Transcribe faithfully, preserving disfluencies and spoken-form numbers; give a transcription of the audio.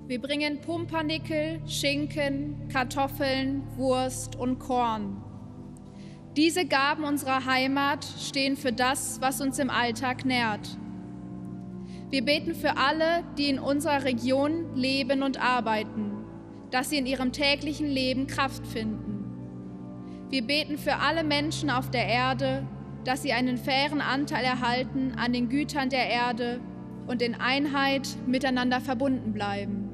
Wir bringen Pumpernickel, Schinken, Kartoffeln, Wurst und Korn. Diese Gaben unserer Heimat stehen für das, was uns im Alltag nährt. Wir beten für alle, die in unserer Region leben und arbeiten, dass sie in ihrem täglichen Leben Kraft finden. Wir beten für alle Menschen auf der Erde, dass sie einen fairen Anteil erhalten an den Gütern der Erde und in Einheit miteinander verbunden bleiben.